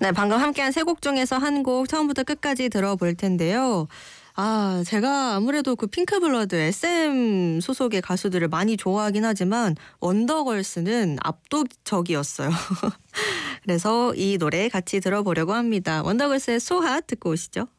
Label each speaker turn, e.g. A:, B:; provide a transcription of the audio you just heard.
A: 네, 방금 함께한 세 곡 중에서 한 곡 처음부터 끝까지 들어볼 텐데요. 제가 아무래도 그 핑크블러드 SM 소속의 가수들을 많이 좋아하긴 하지만 원더걸스는 압도적이었어요. 그래서 이 노래 같이 들어보려고 합니다. 원더걸스의 소핫 듣고 오시죠.